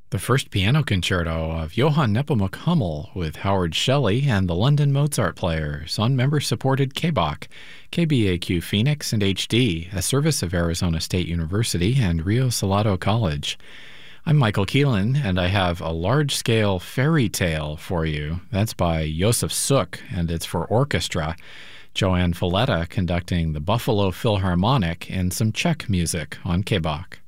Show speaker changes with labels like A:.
A: The first piano concerto of Johann Nepomuk Hummel with Howard Shelley and the London Mozart Players on member-supported KBAQ, KBAQ Phoenix and HD, a service of Arizona State University and Rio Salado College. I'm Michael Keelan, and I have a large-scale fairy tale for you. That's by Josef Suk, and it's for orchestra. Joanne Falletta conducting the Buffalo Philharmonic and some Czech music on KBAQ.